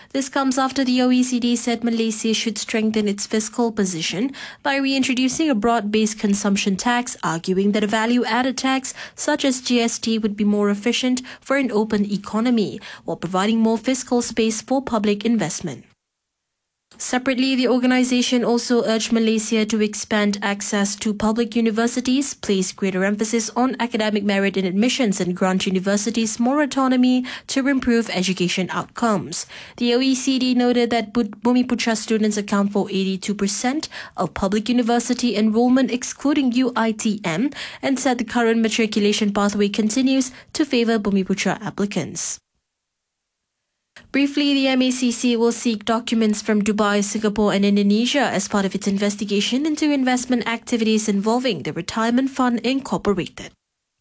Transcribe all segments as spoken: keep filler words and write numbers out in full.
This comes after the O E C D said Malaysia should strengthen its fiscal position by reintroducing a broad-based consumption tax, arguing that a value-added tax such as G S T would be more efficient for an open economy, while providing more fiscal space for public investment. Separately, the organisation also urged Malaysia to expand access to public universities, place greater emphasis on academic merit in admissions and grant universities more autonomy to improve education outcomes. The O E C D noted that Bumiputra students account for eighty-two percent of public university enrolment excluding U I T M and said the current matriculation pathway continues to favour Bumiputra applicants. Briefly, the M A C C will seek documents from Dubai, Singapore and Indonesia as part of its investigation into investment activities involving the Retirement Fund Incorporated.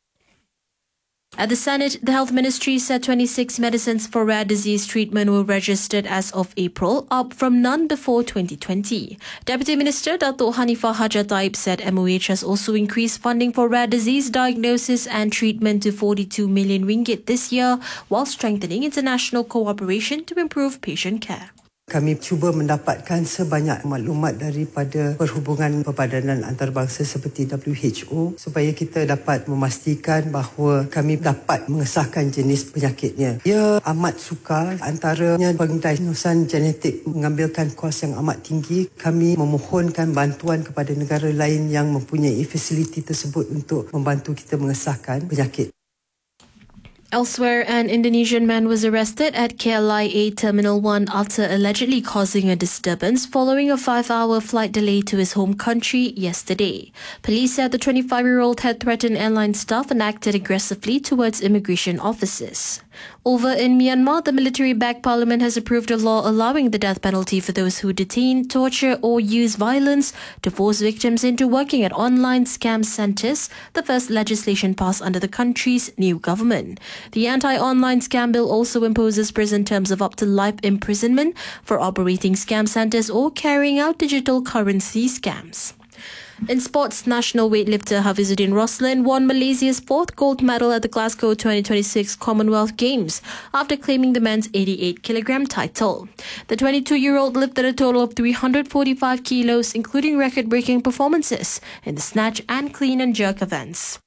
At the Senate, the Health Ministry said twenty-six medicines for rare disease treatment were registered as of April, up from none before twenty twenty. Deputy Minister Datuk Hanifah Hajar Taib said M O H has also increased funding for rare disease diagnosis and treatment to forty-two million ringgit this year, while strengthening international cooperation to improve patient care. Kami cuba mendapatkan sebanyak maklumat daripada Perhubungan Perbadanan Antarabangsa seperti W H O supaya kita dapat memastikan bahawa kami dapat mengesahkan jenis penyakitnya. Ia amat sukar, antaranya pengdiagnosan genetik mengambilkan kos yang amat tinggi. Kami memohonkan bantuan kepada negara lain yang mempunyai fasiliti tersebut untuk membantu kita mengesahkan penyakit. Elsewhere, an Indonesian man was arrested at K L I A Terminal one after allegedly causing a disturbance following a five-hour flight delay to his home country yesterday. Police said the twenty-five-year-old had threatened airline staff and acted aggressively towards immigration officers. Over in Myanmar, the military-backed parliament has approved a law allowing the death penalty for those who detain, torture or use violence to force victims into working at online scam centres, the first legislation passed under the country's new government. The anti-online scam bill also imposes prison terms of up to life imprisonment for operating scam centres or carrying out digital currency scams. In sports, national weightlifter Hafizuddin Roslan won Malaysia's fourth gold medal at the Glasgow twenty twenty-six Commonwealth Games after claiming the men's eighty-eight kilogram title. The twenty-two-year-old lifted a total of three hundred forty-five kilos, including record-breaking performances in the snatch and clean and jerk events.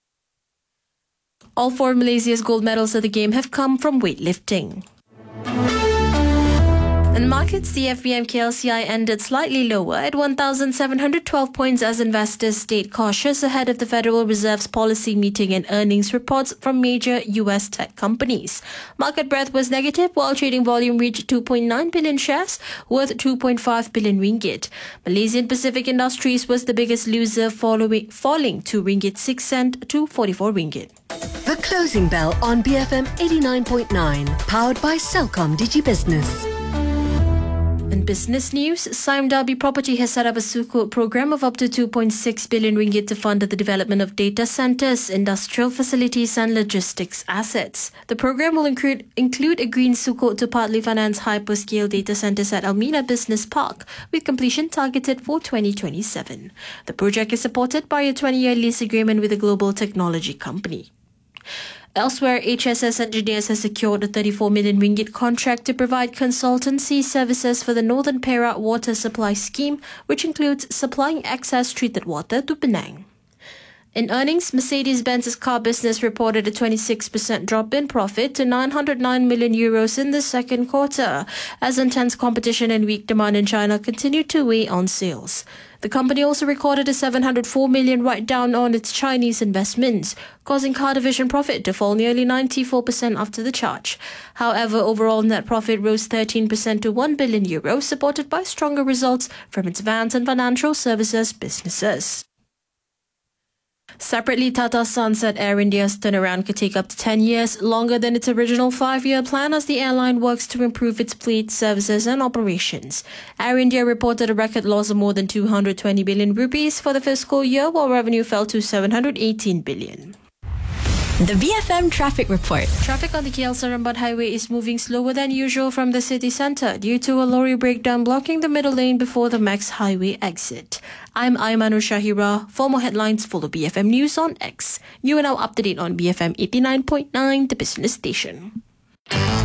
All four of Malaysia's gold medals at the game have come from weightlifting. In markets, the F B M K L C I ended slightly lower at one thousand seven hundred twelve points as investors stayed cautious ahead of the Federal Reserve's policy meeting and earnings reports from major U S tech companies. Market breadth was negative while trading volume reached two point nine billion shares worth two point five billion ringgit. Malaysian Pacific Industries was the biggest loser, following, falling two ringgit six cent to forty-four ringgit. The Closing Bell on B F M eighty-nine point nine, powered by Celcom DigiBusiness. In business news, Siam Darby Property has set up a Sukuk program of up to two point six billion ringgit to fund the development of data centres, industrial facilities and logistics assets. The program will include, include a green Sukuk to partly finance hyperscale data centres at Almina Business Park, with completion targeted for twenty twenty-seven. The project is supported by a twenty-year lease agreement with a global technology company. Elsewhere, H S S Engineers has secured a thirty-four million ringgit contract to provide consultancy services for the Northern Perak Water Supply Scheme, which includes supplying excess treated water to Penang. In earnings, Mercedes-Benz's car business reported a twenty-six percent drop in profit to nine hundred nine million euros in the second quarter, as intense competition and weak demand in China continued to weigh on sales. The company also recorded a seven hundred four million write-down on its Chinese investments, causing car division profit to fall nearly ninety-four percent after the charge. However, overall net profit rose thirteen percent to one billion euros, supported by stronger results from its vans and financial services businesses. Separately, Tata Sons said Air India's turnaround could take up to ten years, longer than its original five-year plan, as the airline works to improve its fleet, services and operations. Air India reported a record loss of more than two hundred twenty billion rupees for the fiscal year, while revenue fell to seven hundred eighteen billion. The B F M Traffic Report. Traffic on the K L Seremban Highway is moving slower than usual from the city centre due to a lorry breakdown blocking the middle lane before the Max Highway exit. I'm Aymanur Shahira. For more headlines, follow B F M News on X. You are now up to date on B F M eighty-nine point nine, the business station.